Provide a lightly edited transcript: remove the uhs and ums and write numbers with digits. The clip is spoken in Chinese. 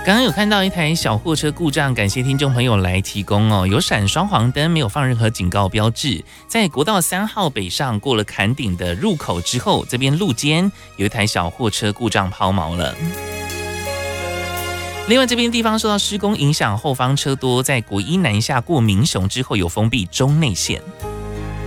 刚刚有看到一台小货车故障，感谢听众朋友来提供哦。有闪双黄灯，没有放任何警告标志，在国道3号北上过了坎顶的入口之后，这边路肩有一台小货车故障抛锚了。另外这边地方受到施工影响，后方车多，在国一南下过民雄之后有封闭中内线。